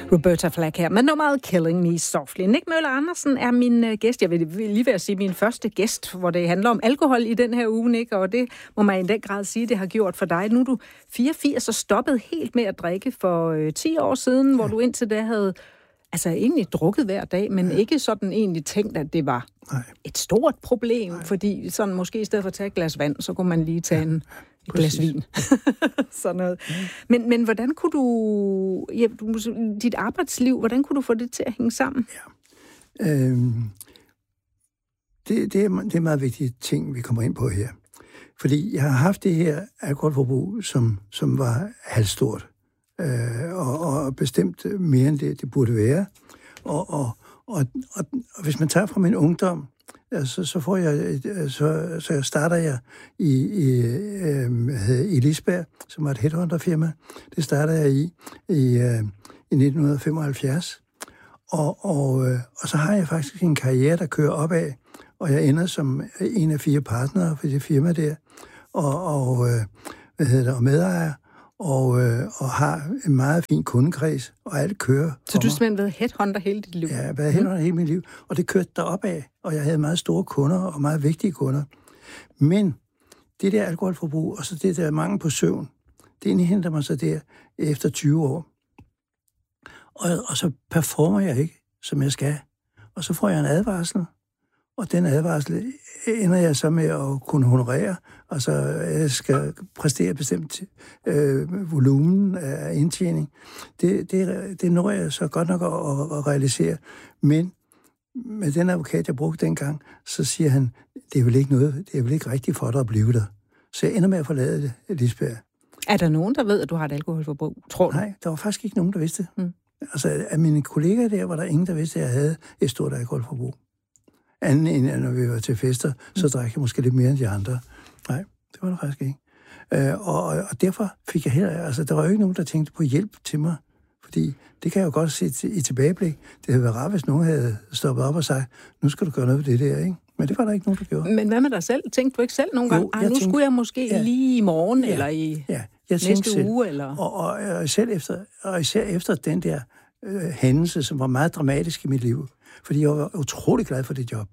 Roberta Flack her med nummeret Killing Me Softly. Nick Møller Andersen er min gæst. Jeg vil lige ved at sige min første gæst, hvor det handler om alkohol i den her uge, Nick, og det må man i den grad sige, det har gjort for dig. Nu er du 84 og stoppet helt med at drikke for 10 år siden, hvor du indtil da havde egentlig drukket hver dag, men ikke sådan egentlig tænkt, at det var et stort problem, fordi sådan måske i stedet for at tage et glas vand, så kunne man lige tage et glas vin. Sådan noget. Men hvordan kunne du, dit arbejdsliv, hvordan kunne du få det til at hænge sammen? Ja. Det er meget vigtige ting, vi kommer ind på her. Fordi jeg har haft det her alkoholforbrug, som var halvstort. Og bestemt mere end det burde være. Og hvis man tager fra min ungdom, så starter jeg i Lisbjerg, som var et headhunterfirma. Det starter jeg i 1975. Og så har jeg faktisk en karriere, der kører opad, og jeg ender som en af 4 partnere for det firma der, og medejer. Og har en meget fin kundekreds, og alt kører. Så du har simpelthen været headhunter hele dit liv? Ja, jeg har været headhunter hele mit liv, og det kørte deroppe af, og jeg havde meget store kunder, og meget vigtige kunder. Men det der alkoholforbrug, og så det der mangel på søvn, det indhenter mig så der efter 20 år. Og så performer jeg ikke, som jeg skal. Og så får jeg en advarsel, og den advarsel ender jeg så med at kunne honorere. Altså, jeg skal præstere bestemt volumen af indtjening. Det når jeg så godt nok at realisere. Men med den advokat, jeg brugte dengang, så siger han, det er vel ikke rigtigt for dig at blive der. Så jeg ender med at forlade Lisbjerg. Er der nogen, der ved, at du har et alkoholforbrug, tror du? Nej, der var faktisk ikke nogen, der vidste det. Altså, af mine kollegaer der, var der ingen, der vidste, at jeg havde et stort alkoholforbrug. Anden end når vi var til fester, så drak jeg måske lidt mere end de andre. Nej, det var der faktisk ikke. Og derfor fik jeg der var jo ikke nogen, der tænkte på hjælp til mig. Fordi det kan jeg jo godt se i tilbageblik. Det havde været rart, hvis nogen havde stoppet op og sagt, nu skal du gøre noget ved det der, ikke? Men det var der ikke nogen, der gjorde. Men hvad med dig selv? Tænkte du ikke selv nogle gange? Nu skulle jeg måske lige i morgen, eller i næste uge? Eller? Og især efter den der hændelse, som var meget dramatisk i mit liv. Fordi jeg var utrolig glad for det job.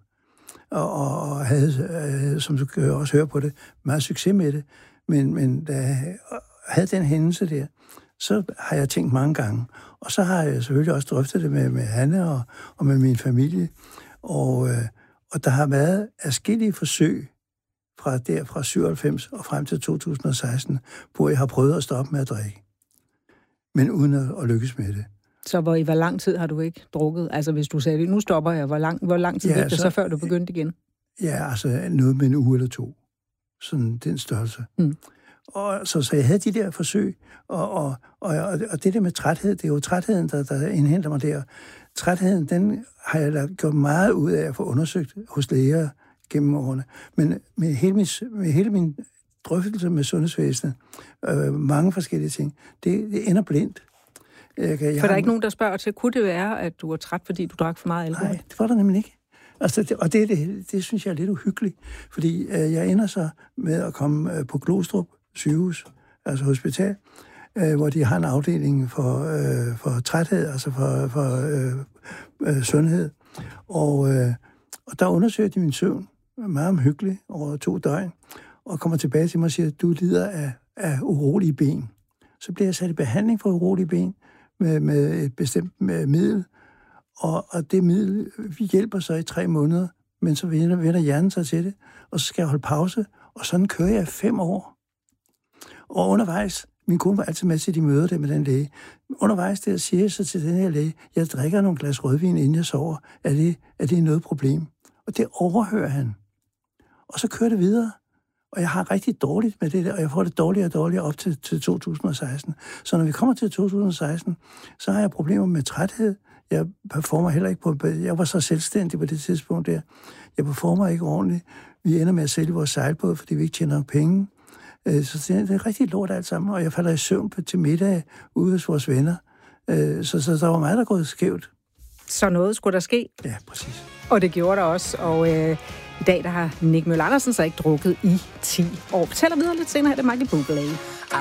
Og havde, som du kan også høre på det, meget succes med det. Men da jeg havde den hændelse der, så har jeg tænkt mange gange. Og så har jeg selvfølgelig også drøftet det med Hanne og med min familie. Og der har været adskillige forsøg fra 97 og frem til 2016, hvor jeg har prøvet at stoppe med at drikke. Men uden at lykkes med det. Så hvor lang tid har du ikke drukket? Altså hvis du sagde, nu stopper jeg, hvor lang tid gik det så før du begyndte igen? Ja, altså noget med en uge eller 2. Sådan den størrelse. Og så jeg havde de der forsøg, og det der med træthed, det er jo trætheden, der indhenter mig der. Trætheden, den har jeg gjort meget ud af at få undersøgt hos læger gennem årene. Men med hele min drøftelse med sundhedsvæsenet, mange forskellige ting, det ender blindt. For der er ikke nogen, der spørger til, kunne det være, at du var træt, fordi du drak for meget alkohol? Nej, det var der nemlig ikke. Altså, det synes jeg er lidt uhyggeligt, fordi jeg ender så med at komme på Glostrup sygehus, altså hospital, hvor de har en afdeling for træthed, altså for sundhed. Og der undersøger de min søvn, meget omhyggeligt, over 2 døgn, og kommer tilbage til mig og siger, at du lider af urolige ben. Så bliver jeg sat i behandling for urolige ben med et bestemt middel, og det middel hjælper så i 3 måneder, men så vender hjernen sig til det, og så skal jeg holde pause, og sådan kører jeg 5 år. Og undervejs, min kone var altid med til de møder der med den læge, undervejs der siger jeg så til den her læge, jeg drikker nogle glas rødvin, inden jeg sover, er det noget problem? Og det overhører han. Og så kører det videre. Og jeg har rigtig dårligt med det der, og jeg får det dårligere og dårligere op til 2016. Så når vi kommer til 2016, så har jeg problemer med træthed. Jeg performer heller ikke på... Jeg var så selvstændig på det tidspunkt der. Jeg performer ikke ordentligt. Vi ender med at sælge vores sejlbåd, fordi vi ikke tjener nok penge. Så det er rigtig lort alt sammen, og jeg falder i søvn til middag ude hos vores venner. Så der var meget, der gået skævt. Så noget skulle der ske? Ja, præcis. Og det gjorde der også, og i dag der har Nick Møller Andersen så ikke drukket i 10 år. Fortæller videre lidt senere, det er Michael Bublé.